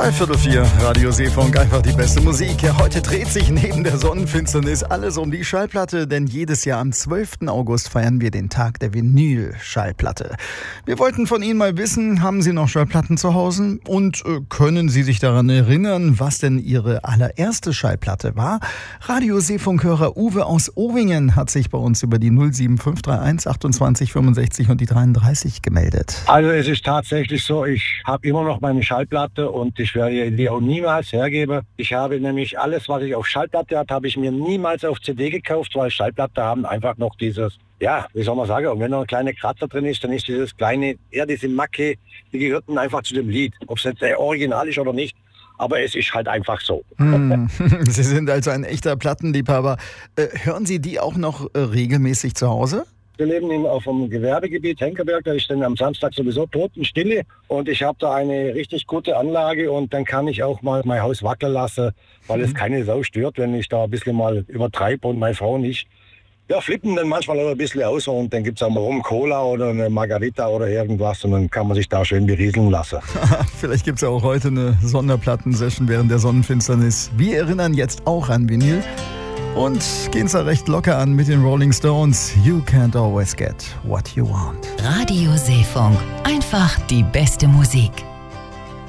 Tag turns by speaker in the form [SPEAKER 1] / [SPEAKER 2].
[SPEAKER 1] 3:45, Radio Seefunk, einfach die beste Musik. Ja, heute dreht sich neben der Sonnenfinsternis alles um die Schallplatte, denn jedes Jahr am 12. August feiern wir den Tag der Vinyl-Schallplatte. Wir wollten von Ihnen mal wissen, haben Sie noch Schallplatten zu Hause und können Sie sich daran erinnern, was denn Ihre allererste Schallplatte war? Radio Seefunk-Hörer Uwe aus Owingen hat sich bei uns über die 07531 28 65 und die 33 gemeldet.
[SPEAKER 2] Also es ist tatsächlich so, ich habe immer noch meine Schallplatte und ich werde die auch niemals hergeben. Ich habe nämlich alles, was ich auf Schallplatte hatte, habe ich mir niemals auf CD gekauft, weil Schallplatte haben einfach noch dieses, ja, wie soll man sagen, und wenn noch ein kleiner Kratzer drin ist, dann ist dieses kleine, ja, diese Macke, die gehörten einfach zu dem Lied. Ob es jetzt der Original ist oder nicht, aber es ist halt einfach so.
[SPEAKER 1] Sie sind also ein echter Plattenliebhaber. Hören Sie die auch noch regelmäßig zu Hause?
[SPEAKER 2] Wir leben auf einem Gewerbegebiet, Henkerberg, da ist dann am Samstag sowieso Totenstille und ich habe da eine richtig gute Anlage und dann kann ich auch mal mein Haus wackeln lassen, weil es keine Sau stört, wenn ich da ein bisschen mal übertreibe und meine Frau nicht. Ja, flippen dann manchmal auch ein bisschen aus und dann gibt es auch mal Rum Cola oder eine Margarita oder irgendwas und dann kann man sich da schön berieseln lassen.
[SPEAKER 1] Vielleicht gibt es ja auch heute eine Sonderplatten-Session während der Sonnenfinsternis. Wir erinnern jetzt auch an Vinyl. Und gehen es da recht locker an mit den Rolling Stones. You can't always get what you want.
[SPEAKER 3] Radio Seefunk. Einfach die beste Musik.